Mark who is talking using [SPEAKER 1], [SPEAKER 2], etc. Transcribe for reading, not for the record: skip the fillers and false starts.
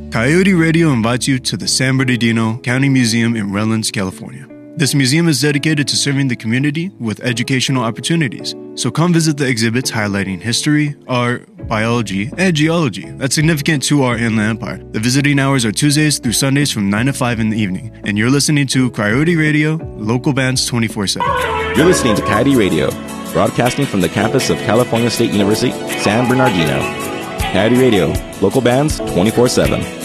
[SPEAKER 1] Coyote Radio invites you to the San Bernardino County Museum in Redlands, California. This museum is dedicated to serving the community with educational opportunities. So come visit the exhibits highlighting history, art, biology, and geology that's significant to our inland empire. The visiting hours are Tuesdays through Sundays from 9 to 5 in the evening. And you're listening to Coyote Radio, local bands 24/7.
[SPEAKER 2] You're listening to Coyote Radio, broadcasting from the campus of California State University, San Bernardino. Coyote Radio, local bands 24/7.